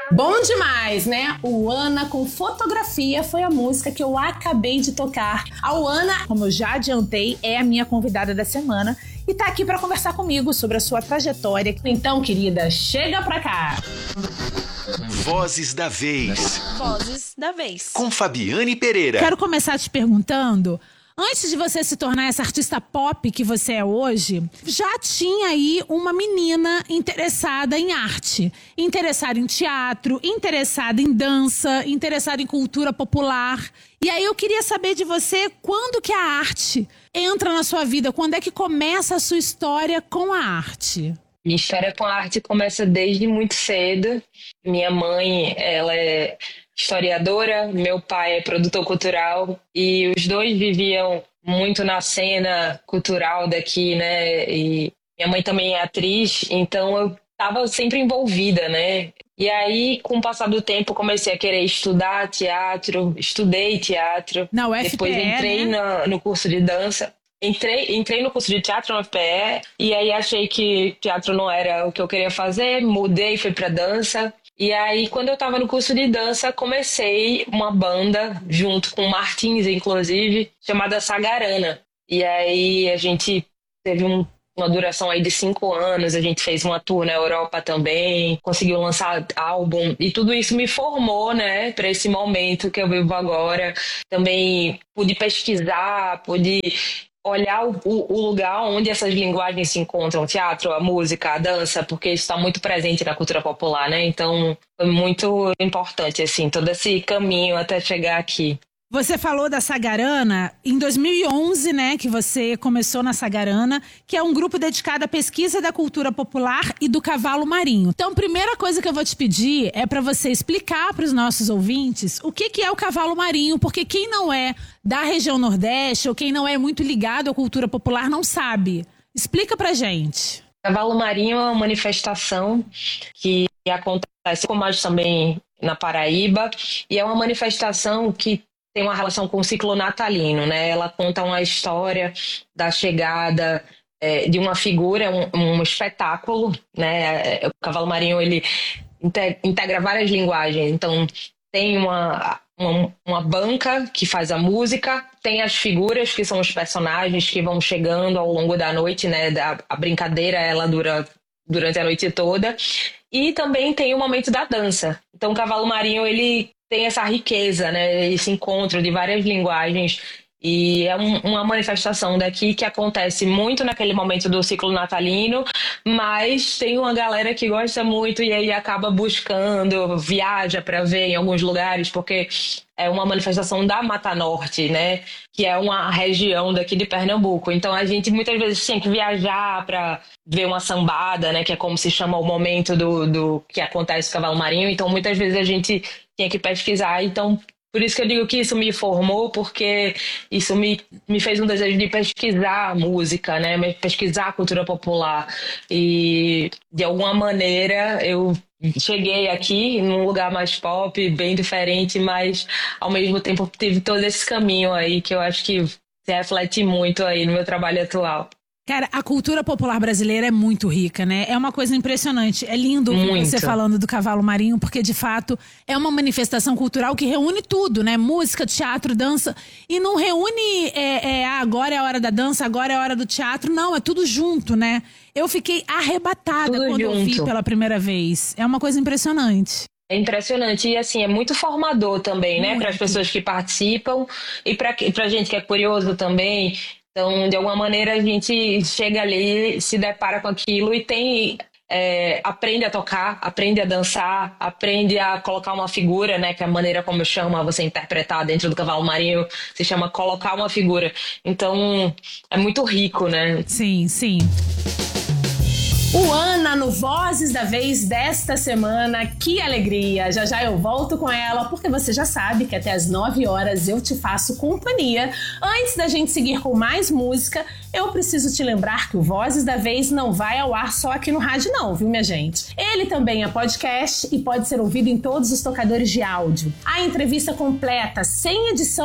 Bom demais, né? O Ana com fotografia foi a música que eu acabei de tocar. A Ana, como eu já adiantei, é a minha convidada da semana e tá aqui para conversar comigo sobre a sua trajetória. Então, querida, chega pra cá. Vozes da Vez. Vozes da Vez. Com Fabiane Pereira. Quero começar te perguntando, antes de você se tornar essa artista pop que você é hoje, já tinha aí uma menina interessada em arte, interessada em teatro, interessada em dança, interessada em cultura popular. E aí eu queria saber de você, quando que a arte entra na sua vida? Quando é que começa a sua história com a arte? Minha história com a arte começa desde muito cedo. Minha mãe, ela é historiadora, meu pai é produtor cultural e os dois viviam muito na cena cultural daqui, né? E minha mãe também é atriz, então eu estava sempre envolvida, né? E aí, com o passar do tempo, comecei a querer estudar teatro, estudei teatro. Na UFPE, depois entrei no curso de dança. Entrei no curso de teatro na UFPE e aí achei que teatro não era o que eu queria fazer, mudei, fui pra dança. E aí, quando eu estava no curso de dança, comecei uma banda, junto com o Martins, inclusive, chamada Sagarana. E aí, a gente teve uma duração aí de 5 anos, a gente fez uma tour na Europa também, conseguiu lançar álbum, e tudo isso me formou, né, para esse momento que eu vivo agora. Também pude pesquisar, pude olhar o lugar onde essas linguagens se encontram, o teatro, a música, a dança, porque isso está muito presente na cultura popular, né? Então, foi muito importante, assim, todo esse caminho até chegar aqui. Você falou da Sagarana, em 2011, né, que você começou na Sagarana, que é um grupo dedicado à pesquisa da cultura popular e do cavalo marinho. Então, a primeira coisa que eu vou te pedir é para você explicar para os nossos ouvintes o que é o cavalo marinho, porque quem não é da região Nordeste ou quem não é muito ligado à cultura popular não sabe. Explica pra gente. Cavalo marinho é uma manifestação que acontece com mais também na Paraíba, e é uma manifestação que tem uma relação com o ciclo natalino, né? Ela conta uma história da chegada de uma figura, um espetáculo, né? O cavalo marinho, ele integra várias linguagens. Então, tem uma banca que faz a música, tem as figuras, que são os personagens que vão chegando ao longo da noite, né? A brincadeira, ela dura durante a noite toda. E também tem o momento da dança. Então, o cavalo marinho, ele tem essa riqueza, né? Esse encontro de várias linguagens. E é uma manifestação daqui que acontece muito naquele momento do ciclo natalino, mas tem uma galera que gosta muito e aí acaba buscando, viaja para ver em alguns lugares, porque é uma manifestação da Mata Norte, né? Que é uma região daqui de Pernambuco. Então a gente muitas vezes tem que viajar para ver uma sambada, né? Que é como se chama o momento do que acontece no cavalo marinho. Então muitas vezes a gente tinha que pesquisar. Então, por isso que eu digo que isso me formou, porque isso me fez um desejo de pesquisar música, né? Pesquisar a cultura popular. E, de alguma maneira, eu cheguei aqui num lugar mais pop, bem diferente, mas, ao mesmo tempo, teve todo esse caminho aí que eu acho que se reflete muito aí no meu trabalho atual. Cara, a cultura popular brasileira é muito rica, né? É uma coisa impressionante. É lindo você falando do cavalo marinho, porque, de fato, é uma manifestação cultural que reúne tudo, né? Música, teatro, dança. E não reúne, agora é a hora da dança, agora é a hora do teatro. Não, é tudo junto, né? Eu fiquei arrebatada quando eu vi pela primeira vez. É uma coisa impressionante. É impressionante e, assim, é muito formador também, né? Para as pessoas que participam e para gente que é curioso também. Então, de alguma maneira, a gente chega ali, se depara com aquilo e aprende a tocar, aprende a dançar, aprende a colocar uma figura, né? Que é a maneira como chama você interpretar dentro do cavalo marinho, se chama colocar uma figura. Então, é muito rico, né? Sim, sim. O Ana no Vozes da Vez desta semana, que alegria! Já já eu volto com ela, porque você já sabe que até às 9 horas eu te faço companhia. Antes da gente seguir com mais música, eu preciso te lembrar que o Vozes da Vez não vai ao ar só aqui no rádio não, viu minha gente? Ele também é podcast e pode ser ouvido em todos os tocadores de áudio. A entrevista completa, sem edição,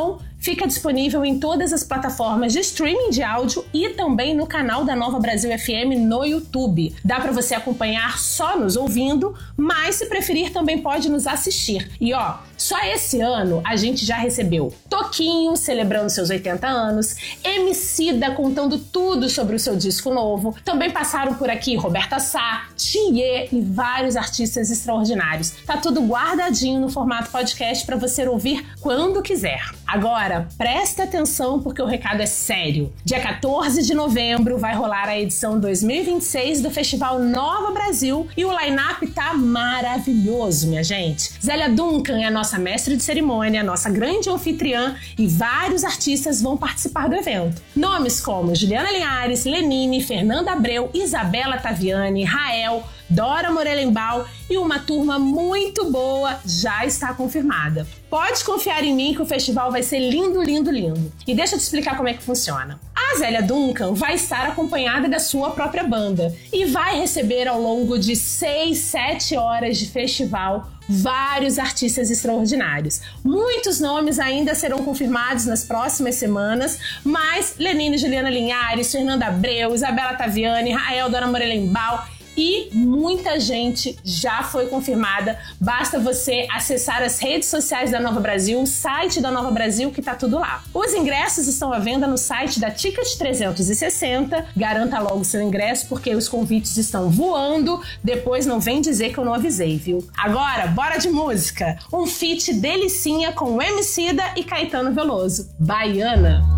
fica disponível em todas as plataformas de streaming de áudio e também no canal da Nova Brasil FM no YouTube. Dá para você acompanhar só nos ouvindo, mas se preferir também pode nos assistir. E ó, só esse ano a gente já recebeu Toquinho celebrando seus 80 anos, Emicida contando tudo sobre o seu disco novo, também passaram por aqui Roberta Sá, Thier e vários artistas extraordinários. Tá tudo guardadinho no formato podcast para você ouvir quando quiser. Agora, presta atenção porque o recado é sério. Dia 14 de novembro vai rolar a edição 2026 do Festival Nova Brasil e o line-up tá maravilhoso, minha gente. Zélia Duncan é a nossa mestre de cerimônia, nossa grande anfitriã e vários artistas vão participar do evento. Nomes como Juliana Linhares, Lenine, Fernanda Abreu, Isabela Taviani, Rael, Dora Morelenbaum e uma turma muito boa já está confirmada. Pode confiar em mim que o festival vai ser lindo, lindo, lindo. E deixa eu te explicar como é que funciona. A Zélia Duncan vai estar acompanhada da sua própria banda e vai receber ao longo de 6, 7 horas de festival vários artistas extraordinários. Muitos nomes ainda serão confirmados nas próximas semanas, mas Lenine, Juliana Linhares, Fernanda Abreu, Isabela Taviani, Rael, Dora Morelenbaum e muita gente já foi confirmada. Basta você acessar as redes sociais da Nova Brasil, o site da Nova Brasil, que tá tudo lá. Os ingressos estão à venda no site da Ticket 360. Garanta logo seu ingresso, porque os convites estão voando. Depois não vem dizer que eu não avisei, viu? Agora, bora de música! Um feat delicinha com Emicida e Caetano Veloso. Baiana.